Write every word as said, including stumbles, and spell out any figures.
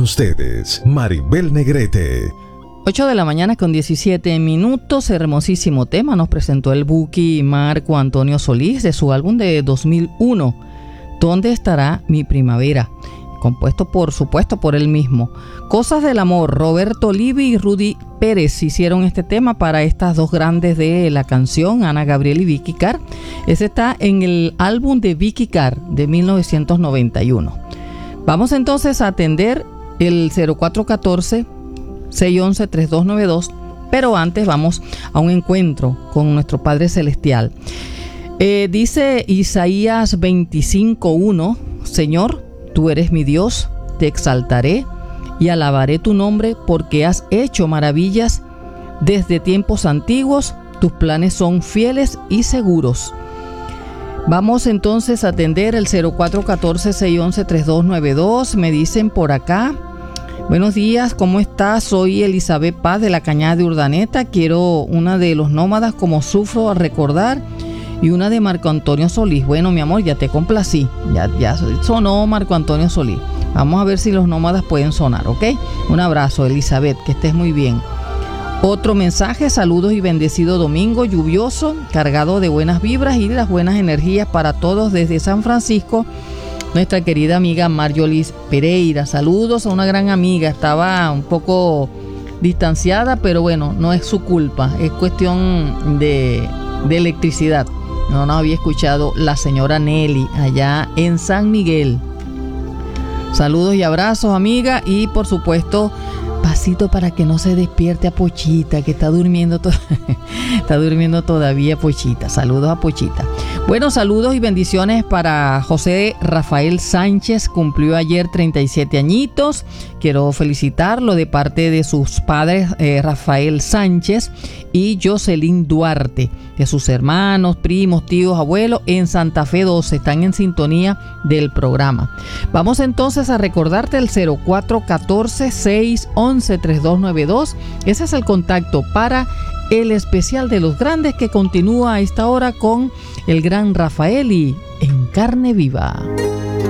ustedes, Maribel Negrete. ocho de la mañana con diecisiete minutos, hermosísimo tema nos presentó el Buki Marco Antonio Solís de su álbum de dos mil uno, ¿Dónde estará mi primavera?, compuesto por supuesto por él mismo. Cosas del amor, Roberto Livi y Rudy Pérez hicieron este tema para estas dos grandes de la canción, Ana Gabriel y Vicky Carr. Ese está en el álbum de Vicky Carr de mil novecientos noventa y uno. Vamos entonces a atender el cero cuatro uno cuatro, seis uno uno, tres dos nueve dos, pero antes vamos a un encuentro con nuestro Padre Celestial. Eh, dice Isaías veinticinco uno, Señor, tú eres mi Dios, te exaltaré y alabaré tu nombre porque has hecho maravillas desde tiempos antiguos, tus planes son fieles y seguros. Vamos entonces a atender el cero cuatro uno cuatro, seis uno uno, tres dos nueve dos. Me dicen por acá: buenos días, ¿cómo estás? Soy Elizabeth Paz de la Cañada de Urdaneta. Quiero una de Los Nómadas, Como sufro al recordar, y una de Marco Antonio Solís. Bueno, mi amor, ya te complací. Ya, ya sonó Marco Antonio Solís. Vamos a ver si Los Nómadas pueden sonar, ¿ok? Un abrazo, Elizabeth, que estés muy bien. Otro mensaje: saludos y bendecido domingo lluvioso, cargado de buenas vibras y de las buenas energías para todos desde San Francisco. Nuestra querida amiga Marjolis Pereira. Saludos a una gran amiga. Estaba un poco distanciada, pero bueno, no es su culpa. Es cuestión de, de electricidad. No nos había escuchado la señora Nelly allá en San Miguel. Saludos y abrazos, amiga. Y por supuesto, pasito para que no se despierte a Pochita, que está durmiendo, to- está durmiendo todavía Pochita. Saludos a Pochita. Bueno, saludos y bendiciones para José Rafael Sánchez. Cumplió ayer treinta y siete añitos. Quiero felicitarlo de parte de sus padres, eh, Rafael Sánchez y Jocelyn Duarte, de sus hermanos, primos, tíos, abuelos en Santa Fe doce. Están en sintonía del programa. Vamos entonces a recordarte el cero cuatro uno cuatro, seis uno uno, tres dos nueve dos. Ese es el contacto para el especial de los grandes que continúa a esta hora con el gran Rafael y En Carne Viva.